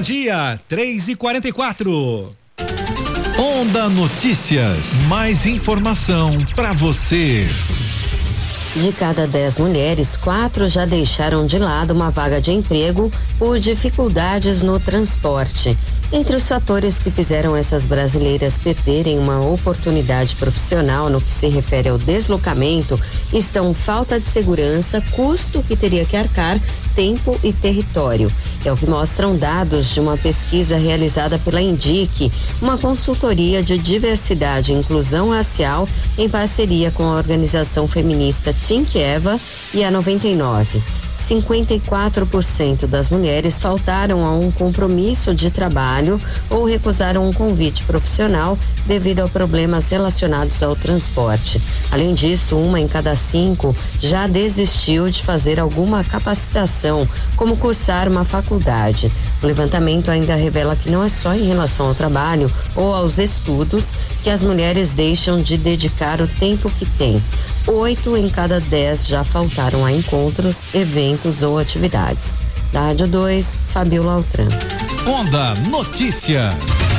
Bom dia, 3h44. Onda Notícias, mais informação para você. De cada 10 mulheres, 4 já deixaram de lado uma vaga de emprego por dificuldades no transporte. Entre os fatores que fizeram essas brasileiras perderem uma oportunidade profissional no que se refere ao deslocamento estão falta de segurança, custo que teria que arcar, tempo e território. É o que mostram dados de uma pesquisa realizada pela INDIC, uma consultoria de diversidade e inclusão racial em parceria com a organização feminista Think Eva e a 99. 54% das mulheres faltaram a um compromisso de trabalho ou recusaram um convite profissional devido a problemas relacionados ao transporte. Além disso, 1 em cada 5 já desistiu de fazer alguma capacitação, como cursar uma faculdade. O levantamento ainda revela que não é só em relação ao trabalho ou aos estudos que as mulheres deixam de dedicar o tempo que têm. 8 em cada 10 já faltaram a encontros, eventos ou atividades. Da Rádio 2, Fabiola Altran. Onda Notícias.